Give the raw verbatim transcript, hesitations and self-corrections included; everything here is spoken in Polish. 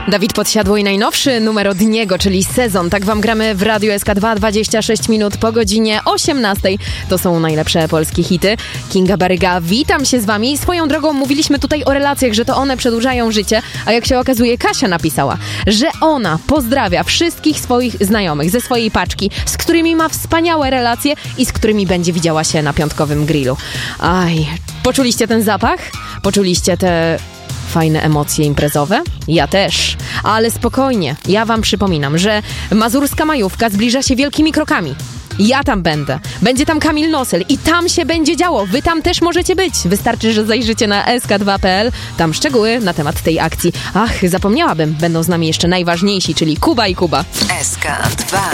Dawid Podsiadło i najnowszy numer od niego, czyli Sezon. Tak wam gramy w Radiu S K dwa, dwadzieścia sześć minut po godzinie osiemnastej. To są najlepsze polskie hity. Kinga Baryga, witam się z wami. Swoją drogą mówiliśmy tutaj o relacjach, że to one przedłużają życie, a jak się okazuje, Kasia napisała, że ona pozdrawia wszystkich swoich znajomych ze swojej paczki, z którymi ma wspaniałe relacje i z którymi będzie widziała się na piątkowym grillu. Aj, poczuliście ten zapach? Poczuliście te fajne emocje imprezowe? Ja też. Ale spokojnie, ja wam przypominam, że mazurska majówka zbliża się wielkimi krokami. Ja tam będę. Będzie tam Kamil Nosel i tam się będzie działo. Wy tam też możecie być. Wystarczy, że zajrzycie na S K dwa kropka P L. Tam szczegóły na temat tej akcji. Ach, zapomniałabym. Będą z nami jeszcze najważniejsi, czyli Kuba i Kuba. S K dwa.